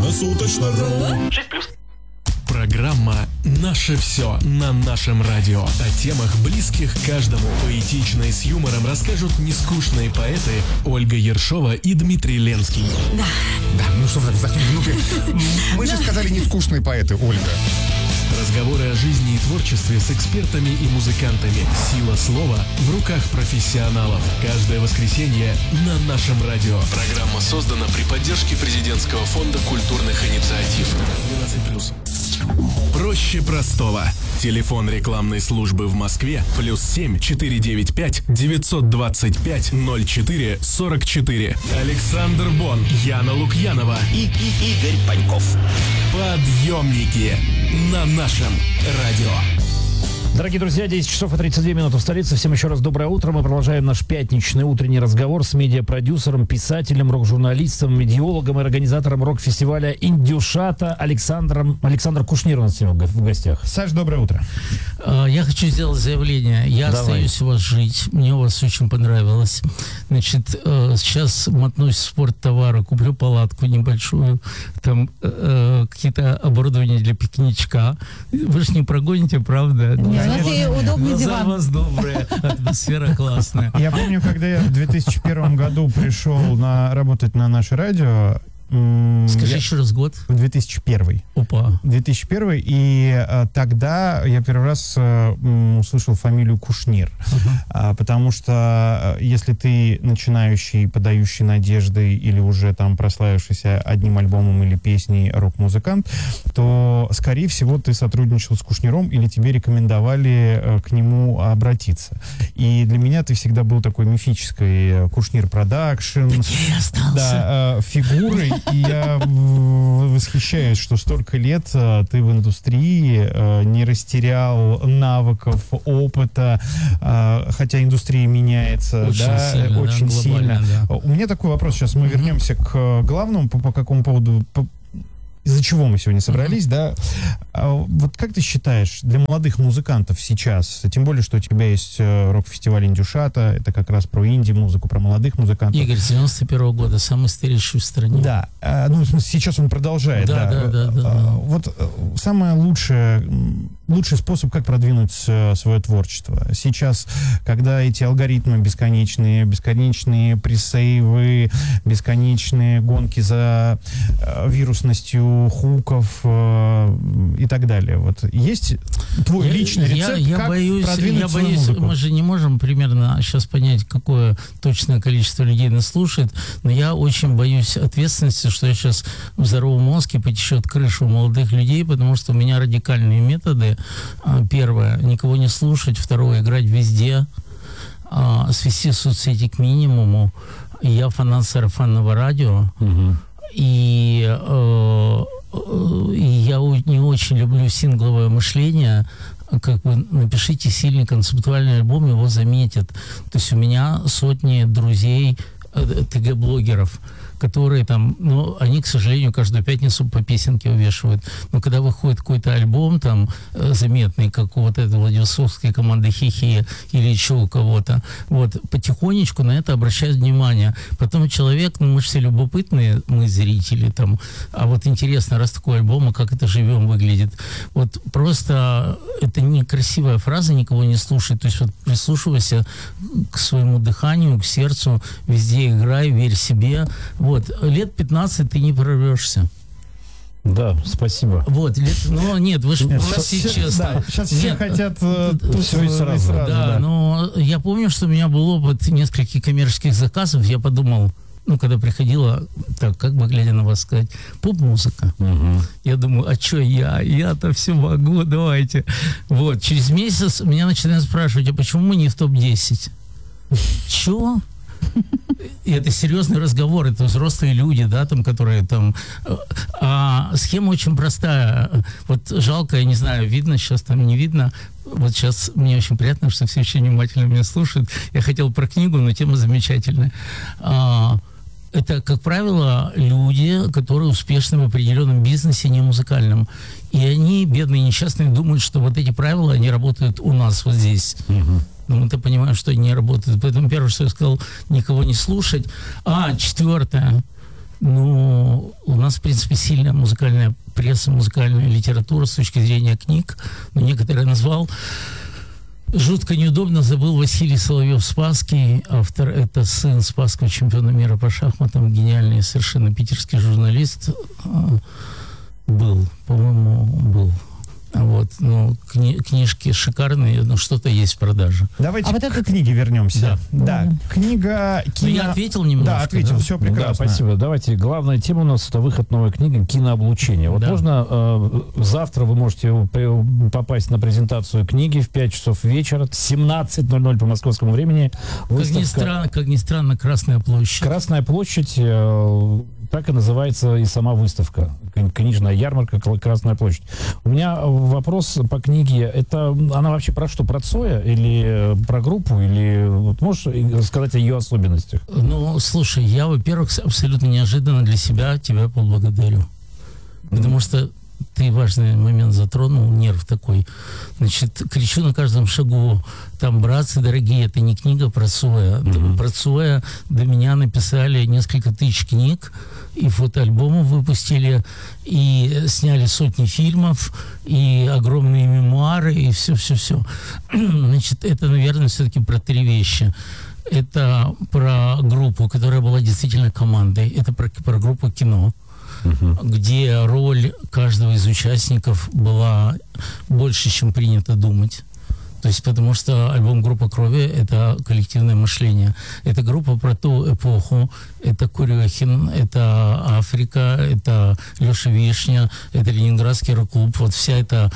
Круглосуточно.ру. 6+. Программа «Наше все» на нашем радио. О темах, близких каждому. Поэтично и с юмором расскажут нескучные поэты Ольга Ершова и Дмитрий Ленский. Да, ну что за минуты? Мы же сказали нескучные поэты, Ольга. Разговоры о жизни и творчестве с экспертами и музыкантами. Сила слова в руках профессионалов. Каждое воскресенье на нашем радио. Программа создана при поддержке Президентского фонда культурных инициатив. 12+. Проще простого. Телефон рекламной службы в Москве +7 495 925 04 44. Александр Бон, Яна Лукьянова И Игорь Паньков. Подъемники на нашем радио. Дорогие друзья, 10 часов и 32 минуты в столице. Всем еще раз доброе утро. Мы продолжаем наш пятничный утренний разговор с медиапродюсером, писателем, рок-журналистом, медиологом и организатором рок-фестиваля «Индюшата» Александром Кушнир у нас сегодня в гостях. Саш, доброе утро. Я хочу сделать заявление. Я остаюсь у вас жить. Мне у вас очень понравилось. Значит, сейчас мотнусь в спорттовары, куплю палатку небольшую, там какие-то оборудования для пикничка. Вы же не прогоните, правда? У нас и удобный Глаза диван. у вас добрые, атмосфера классная. Я помню, когда я в 2001 году пришел работать на наше радио. Скажи еще раз год. В 2001. Опа. 2001, и тогда я первый раз услышал фамилию Кушнир. Потому что если ты начинающий, подающий надежды или уже там прославившийся одним альбомом или песней рок-музыкант, то, скорее всего, ты сотрудничал с Кушниром или тебе рекомендовали к нему обратиться. И для меня ты всегда был такой мифической Кушнир Продакшн. Да, фигурой. И я восхищаюсь, что столько лет ты в индустрии не растерял навыков, опыта, хотя индустрия меняется, очень сильно. Да. У меня такой вопрос, сейчас мы вернемся к главному, по какому поводу, из-за чего мы сегодня собрались, да? Вот как ты считаешь, для молодых музыкантов сейчас, тем более, что у тебя есть рок-фестиваль «Индюшата», это как раз про инди-музыку, про молодых музыкантов. Игорь, с 91-го года, самый старейший в стране. Да, ну, в смысле, сейчас он продолжает. Да. Вот самый лучший способ, как продвинуть свое творчество. Сейчас, когда эти алгоритмы бесконечные пресейвы, бесконечные гонки за вирусностью хуков и так далее. Вот есть твой личный рецепт, как продвинуть свою музыку? Мы же не можем примерно сейчас понять, какое точное количество людей нас слушает, но я очень боюсь ответственности, что я сейчас в здоровом мозге потечет крыша у молодых людей, потому что у меня радикальные методы. Первое, никого не слушать. Второе, играть везде. Свести соцсети к минимуму. Я фанат сарафанного радио. И я не очень люблю сингловое мышление. Как бы напишите сильный концептуальный альбом, его заметят. То есть у меня сотни друзей ТГ-блогеров, которые там, они, к сожалению, каждую пятницу по песенке увешивают. Но когда выходит какой-то альбом там заметный, как у вот этой Владивостокской команды Хихи или еще у кого-то, вот, потихонечку на это обращают внимание. Потом человек, мы же все любопытные, мы зрители там, а вот интересно, раз такой альбом, а как это живем выглядит. Вот просто это некрасивая фраза, никого не слушать. То есть вот прислушивайся к своему дыханию, к сердцу, везде играй, верь себе. Вот, лет 15 ты не прорвешься. Да, спасибо. Вот, нет, вы же спросите честно. Да, сейчас все хотят все и сразу. Да, но я помню, что у меня был опыт нескольких коммерческих заказов, я подумал, когда приходила, так, как бы глядя на вас сказать, поп-музыка. Я думаю, а что я-то все могу, давайте. Вот, через месяц меня начинают спрашивать, а почему мы не в топ-10? Чего? И это серьезный разговор, это взрослые люди, да, там, которые там... А схема очень простая. Вот жалко, я не знаю, видно сейчас, там не видно. Вот сейчас мне очень приятно, что все очень внимательно меня слушают. Я хотел про книгу, но тема замечательная. Это, как правило, люди, которые успешны в определенном бизнесе, не музыкальном. И они, бедные несчастные, думают, что вот эти правила, они работают у нас вот здесь. Но мы-то понимаем, что они не работают. Поэтому первое, что я сказал, никого не слушать. Четвертое. Ну, у нас, в принципе, сильная музыкальная пресса, музыкальная литература с точки зрения книг. Но некоторые назвал. Жутко неудобно, забыл Василий Соловьев-Спасский. Автор — это сын Спасского чемпиона мира по шахматам. Гениальный совершенно питерский журналист. Был. Вот, ну, книжки шикарные, но что-то есть в продаже. Давайте к книге вернемся. Да. Книга Ну, я ответил немножко. Да, ответил, все прекрасно. Да, спасибо. Давайте, главная тема у нас — это выход новой книги «Кинооблучение». Вот можно завтра вы можете попасть на презентацию книги в 5 часов вечера, 17:00 по московскому времени. Как ни странно, Красная площадь. Красная площадь, так и называется и сама выставка. Книжная ярмарка «Красная площадь». У меня вопрос по книге. Она вообще про что? Про Цоя или про группу? Или вот можешь сказать о ее особенностях? Ну, слушай, я, во-первых, абсолютно неожиданно для себя тебя поблагодарю. Потому что ты важный момент затронул, нерв такой. Значит, кричу на каждом шагу, там, братцы дорогие, это не книга про Цоя. Про Цоя до меня написали несколько тысяч книг, и фотоальбомов выпустили, и сняли сотни фильмов, и огромные мемуары, и все-все-все. Значит, это, наверное, все-таки про 3 вещи. Это про группу, которая была действительно командой. Это про группу кино, где роль каждого из участников была больше, чем принято думать. То есть, потому что альбом «Группа крови» — это коллективное мышление. Это группа про ту эпоху. Это Курехин, это Африка, это Леша Вишня, это Ленинградский рок-клуб. Вот вся эта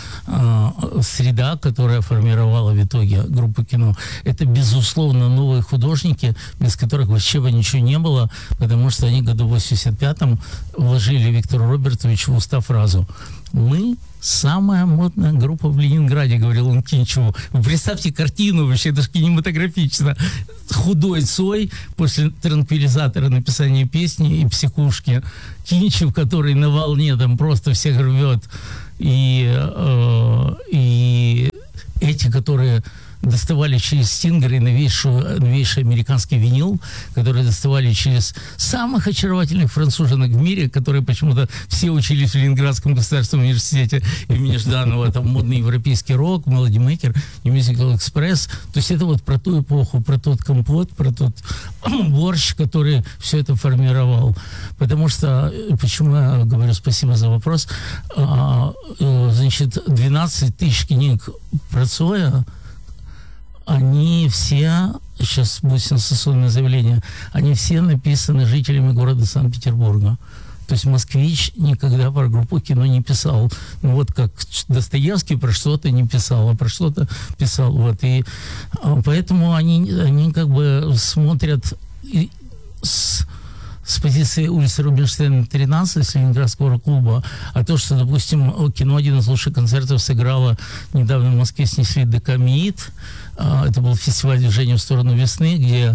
среда, которая формировала в итоге группу кино. Это, безусловно, новые художники, без которых вообще бы ничего не было, потому что они году в 85-м вложили Виктору Робертовичу в уста фразу: «Мы самая модная группа в Ленинграде», — говорил он Кинчеву. Вы представьте картину вообще, это же кинематографично. Худой Цой после «Транквилизатора», написания песни и «Психушки». Кинчев, который на волне там просто всех рвет. И эти, которые доставали через Стингер и новейший американский винил, которые доставали через самых очаровательных француженок в мире, которые почему-то все учились в Ленинградском государственном университете имени Жданова, там модный европейский рок, Melody Maker и Musical Express. То есть это вот про ту эпоху, про тот компот, про тот борщ, который все это формировал. Потому что, почему я говорю спасибо за вопрос, значит, 12 тысяч книг про Цоя, они все, сейчас будет сенсационное заявление, они все написаны жителями города Санкт-Петербурга. То есть москвич никогда про группу кино не писал. Ну вот как Достоевский про что-то не писал, а про что-то писал. Вот. И поэтому они как бы смотрят с позиции улицы Рубинштейна 13 с Ленинградского рок-клуба, а то, что, допустим, кино один из лучших концертов сыграло недавно в Москве, снесли ДК МИИТ. Это был фестиваль движения в сторону весны, где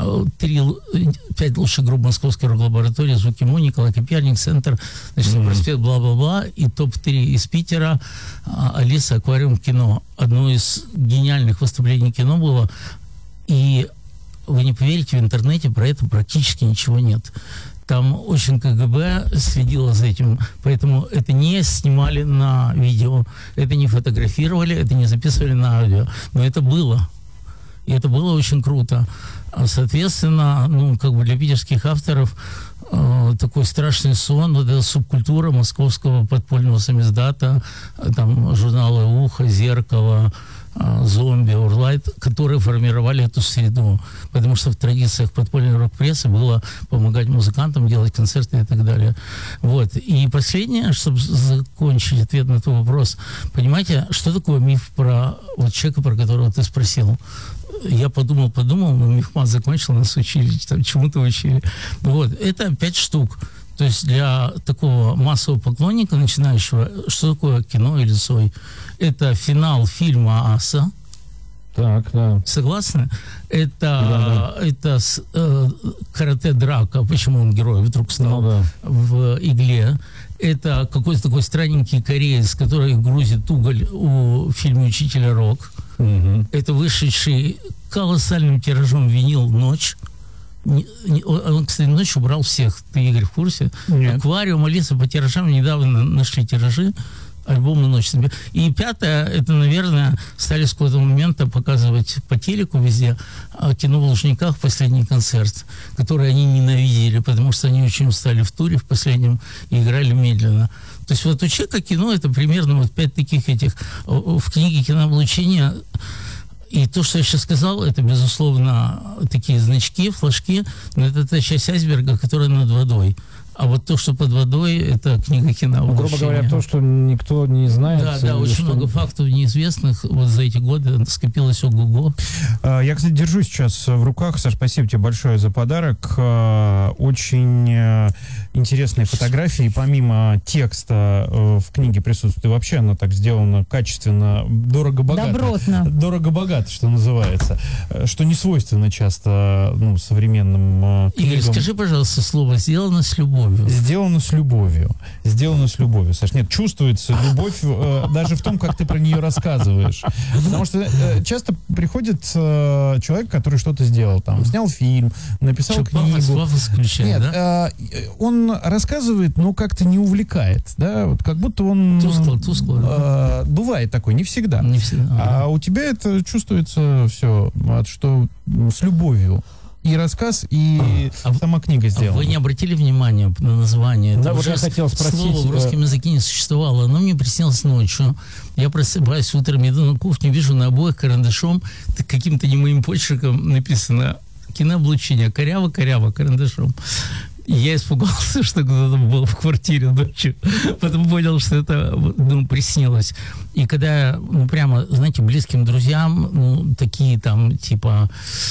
5 лучших групп Московской рок-лаборатории, «Звуки Му», Николай Коперник, «Центр», значит, проспект, бла-бла-бла, и топ-3 из Питера, «Алиса», «Аквариум», «Кино». Одно из гениальных выступлений кино было, и вы не поверите, в интернете про это практически ничего нет. Там очень КГБ следило за этим, поэтому это не снимали на видео, это не фотографировали, это не записывали на аудио. Но это было. И это было очень круто. Соответственно, ну, как бы для питерских авторов такой страшный сон, вот эта субкультура московского подпольного самиздата, там журналы «Ухо», «Зеркало», «Зомби», «Урлайт», которые формировали эту среду. Потому что в традициях подпольной рок-прессы было помогать музыкантам делать концерты и так далее. Вот. И последнее, чтобы закончить ответ на твой вопрос. Понимаете, что такое миф про вот человека, про которого ты спросил? Я подумал, но мифмат закончил, нас учили, там, чему-то учили. Вот. Это 5 штук. То есть для такого массового поклонника, начинающего, что такое кино или Цой? Это финал фильма «Аса». Так, да. Согласны? Это карате-драка. Почему он герой вдруг стал в «Игле». Это какой-то такой странненький кореец, который грузит уголь у фильма «Учителя рок». Это вышедший колоссальным тиражом винил «Ночь». Он, кстати, ночью брал всех. Ты, Игорь, в курсе? Нет. Аквариум, Алиса по тиражам. Недавно нашли тиражи. Альбом на ночь. И пятое, это, наверное, стали с какого-то момента показывать по телеку везде кино в Лужниках, последний концерт, который они ненавидели, потому что они очень устали в туре в последнем и играли медленно. То есть вот у человека кино это примерно вот 5 таких этих. В книге «Кинооблучение» и то, что я сейчас сказал, это, безусловно, такие значки, флажки, но это та часть айсберга, которая над водой. А вот то, что под водой, это книга кино. Грубо говоря, то, что никто не знает. Да, очень много фактов неизвестных вот за эти годы скопилось ого-го. Я, кстати, держу сейчас в руках. Саш, спасибо тебе большое за подарок. Очень интересные фотографии. Помимо текста в книге присутствует, и вообще она так сделана качественно, дорого-богато. Добротно. Дорого-богато, что называется. Что не свойственно часто современным книгам. Игорь, скажи, пожалуйста, слово «сделано с любовью». Сделано с любовью. Сделано с любовью, Саш. Нет, чувствуется любовь даже в том, как ты про нее рассказываешь. Потому что часто приходит человек, который что-то сделал. Там, снял фильм, написал книгу. Пафос включает, нет, да? Он рассказывает, но как-то не увлекает. Да? Вот как будто он... Тускло. Бывает такое, не всегда. Не всегда. А у тебя это чувствуется все, что с любовью. И рассказ, и сама книга сделана. Вы не обратили внимания на название? Да, вот я хотел спросить. Слово в русском языке не существовало. Оно мне приснилось ночью. Я просыпаюсь утром, иду на кухню, вижу на обоих карандашом, каким-то не моим почерком написано «Кинооблучение». Коряво-коряво карандашом. И я испугался, что кто-то был в квартире ночью. Потом понял, что это приснилось. И когда, прямо, знаете, близким друзьям, такие там, типа...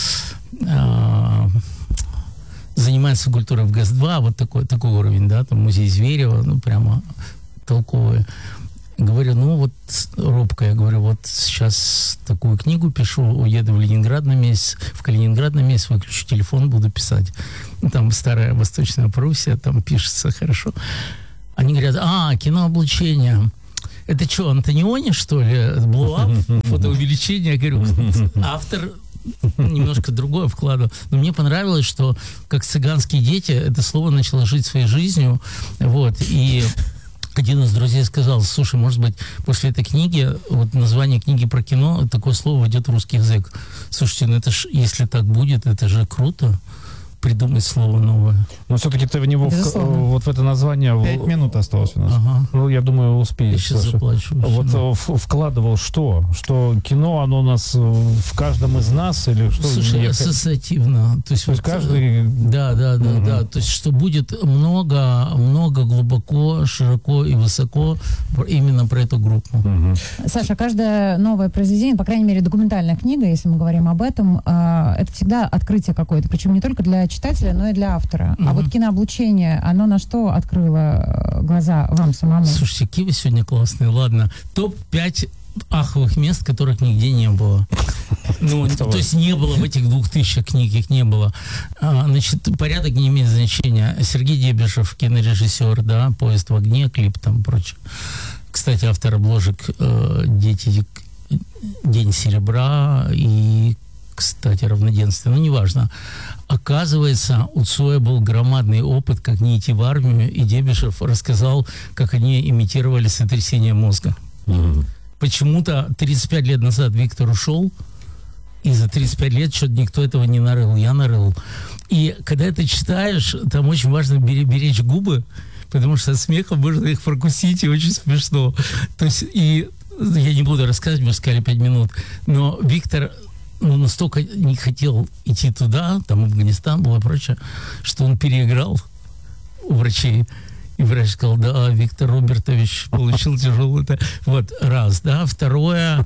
занимается культурой в ГАЗ-2, вот такой уровень, да, там музей Зверева, прямо толковый. Говорю, робко, я говорю, вот сейчас такую книгу пишу, уеду в Калининград на месяц, выключу телефон, буду писать. Там старая Восточная Пруссия, там пишется хорошо. Они говорят, кинооблучение. Это что, Антониони, что ли? Блоуап? Фотоувеличение? Я говорю, автор... немножко другое вкладывал. Но мне понравилось, что как цыганские дети это слово начало жить своей жизнью. Вот. И один из друзей сказал, слушай, может быть, после этой книги, вот название книги про кино, такое слово войдет в русский язык. Слушайте, это ж, если так будет, это же круто. Придумать слово новое. Но все-таки ты в него, вот в это название... 5 минут осталось у нас. Ну, я думаю, успеешь. Я сейчас заплачу. Вот вкладывал что? Что кино, оно у нас в каждом из нас? Или что? Слушай, ассоциативно. То есть каждый... Да. То есть, что будет много, глубоко, широко и высоко именно про эту группу. Саша, каждое новое произведение, по крайней мере, документальная книга, если мы говорим об этом, это всегда открытие какое-то. Причем не только для читателя, но и для автора. А вот кинооблучение, оно на что открыло глаза вам самому? Слушайте, какие вы сегодня классные. Ладно, топ-5 аховых мест, которых нигде не было. То есть не было в этих 2000 книг, их не было. Значит, порядок не имеет значения. Сергей Дебишев, кинорежиссер, да, «Поезд в огне», клип там, прочее. Кстати, автор обложек «День серебра» и, кстати, «Равноденствие». Неважно. Оказывается, у Цоя был громадный опыт, как не идти в армию, и Дебишев рассказал, как они имитировали сотрясение мозга. Почему-то 35 лет назад Виктор ушел, и за 35 лет что-то никто этого не нарыл. Я нарыл. И когда это читаешь, там очень важно беречь губы, потому что от смеха можно их прокусить, и очень смешно. То есть, и я не буду рассказывать, мы сказали 5 минут, но Виктор... настолько не хотел идти туда, там Афганистан был и прочее, что он переиграл у врачей. И врач сказал, да, Виктор Робертович получил тяжелый... Вот, раз, да. Второе,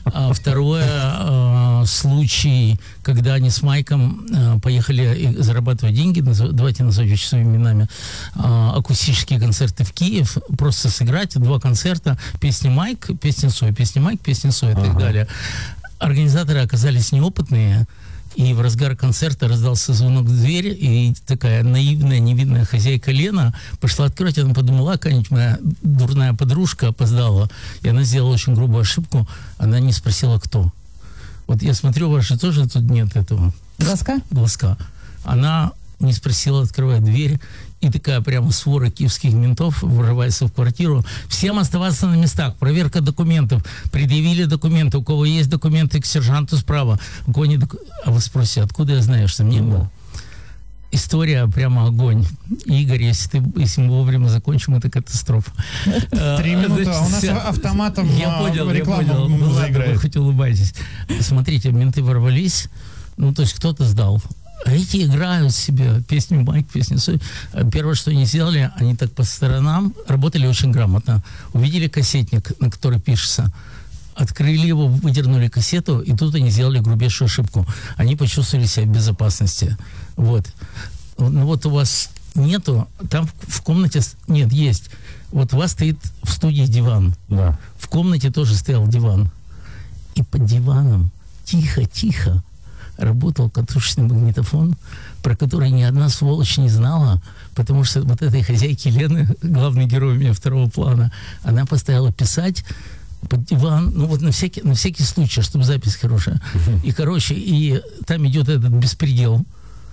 случай, когда они с Майком поехали зарабатывать деньги, давайте назовем вещи своими именами, акустические концерты в Киев, просто сыграть 2 концерта, песни Майк, песня Цой, песня Майк, песня Цой и так далее. Организаторы оказались неопытные, и в разгар концерта раздался звонок в дверь, и такая наивная, невинная хозяйка Лена пошла открыть, она подумала, какая-нибудь моя дурная подружка опоздала, и она сделала очень грубую ошибку, она не спросила, кто. Вот я смотрю, ваши тоже тут нет этого. Глазка? Глазка. Она не спросила, открывает дверь, и такая прямо свора киевских ментов врывается в квартиру. Всем оставаться на местах. Проверка документов. Предъявили документы. У кого есть документы, к сержанту справа. У кого нет А вы спросите, откуда я знаю, что мне было? История прямо огонь. Игорь, если мы вовремя закончим, это катастрофа. 3 минуты, а у нас автоматом реклама заиграет. Вы хоть улыбайтесь. Смотрите, менты ворвались, то есть кто-то сдал. А эти играют себе песню Майк, песню Сой. Первое, что они сделали, они так по сторонам работали очень грамотно. Увидели кассетник, на который пишется. Открыли его, выдернули кассету, и тут они сделали грубейшую ошибку. Они почувствовали себя в безопасности. Вот. Вот у вас нету, там в комнате... Нет, есть. Вот у вас стоит в студии диван. Да. В комнате тоже стоял диван. И под диваном тихо-тихо работал катушечный магнитофон, про который ни одна сволочь не знала, потому что вот этой хозяйки Лены, главный герой у меня второго плана, она поставила писать под диван, на всякий случай, чтобы запись хорошая. И, и там идет этот беспредел.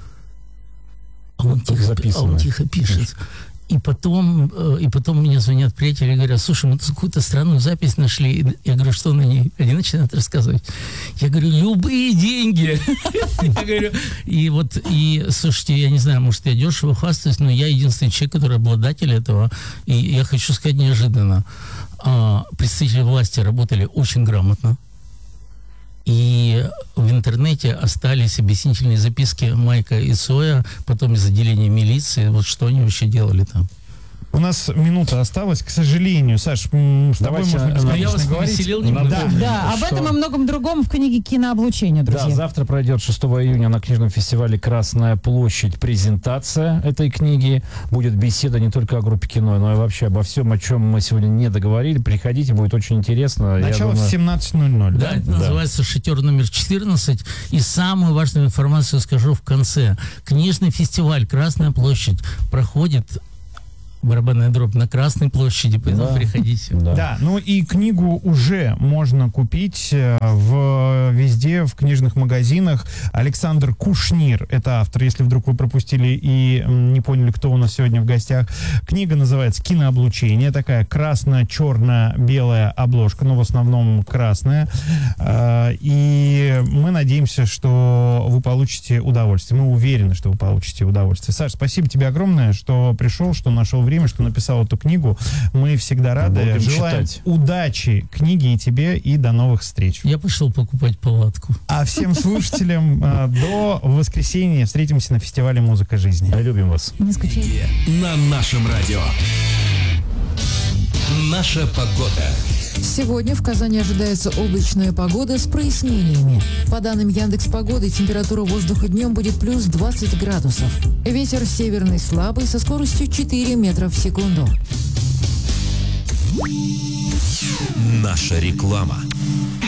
А он тихо пишет. И потом мне звонят приятели и говорят: слушай, мы тут какую-то странную запись нашли. Я говорю: что на ней? Они начинают рассказывать. Я говорю: любые деньги. Я говорю, и слушайте, я не знаю, может, я дешево хвастаюсь, но я единственный человек, который обладатель этого. И я хочу сказать неожиданно. Представители власти работали очень грамотно. И в интернете остались объяснительные записки Майка и Соя, потом из отделения милиции, вот что они вообще делали там. У нас минута осталась, к сожалению. Саш, с тобой можно бесконечно говорить. Да, об этом и многом другом в книге «Кинооблучение», друзья. Да, завтра пройдет 6 июня на книжном фестивале «Красная площадь» презентация этой книги. Будет беседа не только о группе кино, но и вообще обо всем, о чем мы сегодня не договорили. Приходите, будет очень интересно. Начало в 17:00. Да, это называется «Шатер номер 14». И самую важную информацию скажу в конце. Книжный фестиваль «Красная площадь» проходит... Барабанная дробь на Красной площади, поэтому приходите. Да, и книгу уже можно купить везде, в книжных магазинах. Александр Кушнир, это автор, если вдруг вы пропустили и не поняли, кто у нас сегодня в гостях. Книга называется «Кинооблучение», такая красно-черно-белая обложка, в основном красная. И мы надеемся, что вы получите удовольствие. Мы уверены, что вы получите удовольствие. Саш, спасибо тебе огромное, что пришел, что нашел время, что написал эту книгу. Мы всегда рады. Будем желаем читать. Удачи книге и тебе, и до новых встреч. Я пошел покупать палатку. А всем слушателям до воскресенья встретимся на фестивале «Музыка жизни». Любим вас. Не скучайте. На нашем радио. Наша погода. Сегодня в Казани ожидается облачная погода с прояснениями. По данным Яндекс.Погоды, температура воздуха днем будет плюс 20 градусов. Ветер северный слабый со скоростью 4 метра в секунду. Наша реклама.